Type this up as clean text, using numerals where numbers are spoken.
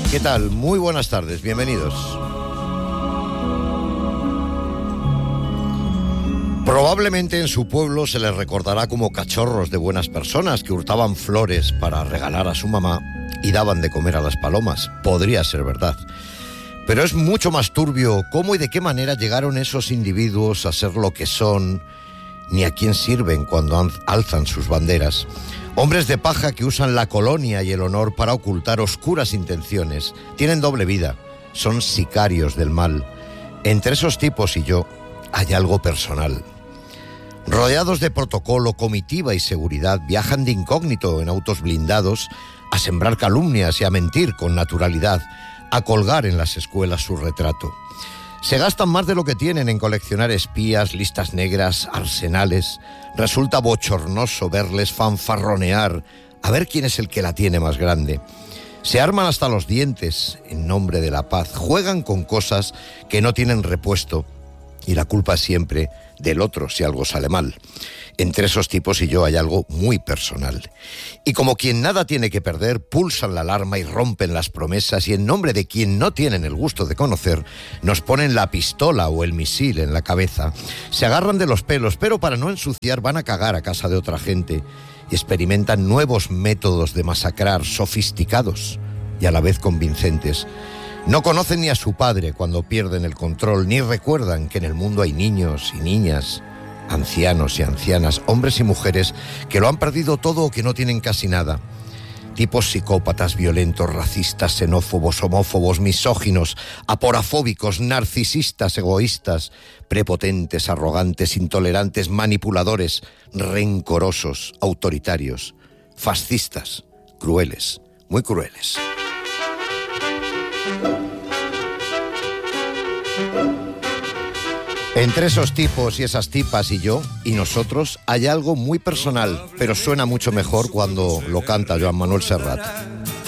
¿Qué tal? Muy buenas tardes, bienvenidos. Probablemente en su pueblo se les recordará como cachorros de buenas personas que hurtaban flores para regalar a su mamá y daban de comer a las palomas. Podría ser verdad. Pero es mucho más turbio cómo y de qué manera llegaron esos individuos a ser lo que son, ni a quién sirven cuando alzan sus banderas. Hombres de paja que usan la colonia y el honor para ocultar oscuras intenciones. Tienen doble vida, son sicarios del mal. Entre esos tipos y yo hay algo personal. Rodeados de protocolo, comitiva y seguridad, viajan de incógnito en autos blindados a sembrar calumnias y a mentir con naturalidad, a colgar en las escuelas su retrato. Se gastan más de lo que tienen en coleccionar espías, listas negras, arsenales. Resulta bochornoso verles fanfarronear, a ver quién es el que la tiene más grande. Se arman hasta los dientes en nombre de la paz, juegan con cosas que no tienen repuesto y la culpa es siempre del otro si algo sale mal. Entre esos tipos y yo hay algo muy personal. Y como quien nada tiene que perder, pulsan la alarma y rompen las promesas y en nombre de quien no tienen el gusto de conocer, nos ponen la pistola o el misil en la cabeza. Se agarran de los pelos, pero para no ensuciar van a cagar a casa de otra gente y experimentan nuevos métodos de masacrar, sofisticados y a la vez convincentes. No conocen ni a su padre cuando pierden el control, ni recuerdan que en el mundo hay niños y niñas, ancianos y ancianas, hombres y mujeres que lo han perdido todo o que no tienen casi nada. Tipos psicópatas, violentos, racistas, xenófobos, homófobos, misóginos, aporafóbicos, narcisistas, egoístas, prepotentes, arrogantes, intolerantes, manipuladores, rencorosos, autoritarios, fascistas, crueles, muy crueles. Entre esos tipos y esas tipas y yo y nosotros hay algo muy personal, pero suena mucho mejor cuando lo canta Joan Manuel Serrat.